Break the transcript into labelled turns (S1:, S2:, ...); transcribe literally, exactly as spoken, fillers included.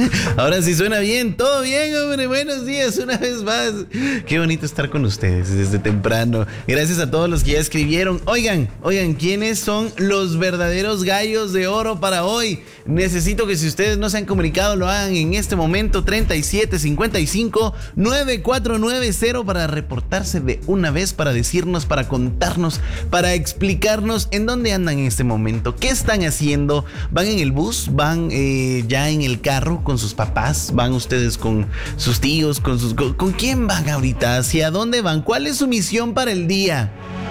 S1: Ahora sí suena bien, todo bien, hombre. Buenos días una vez más. Qué bonito estar con ustedes desde temprano. Gracias a todos los que ya escribieron. Oigan, oigan, ¿quiénes son los verdaderos gallos de oro para hoy? Necesito que si ustedes no se han comunicado, lo hagan en este momento. treinta y siete cincuenta y cinco noventa y cuatro noventa para reportarse de una vez, para decirnos, para contarnos, para explicarnos en dónde andan en este momento, qué están haciendo. ¿Van en el bus? ¿Van eh, ya en el carro con sus papás? ¿Van ustedes con sus tíos? ¿Con sus con, ¿Con quién van ahorita? ¿Hacia dónde van? ¿Cuál es su misión para el día?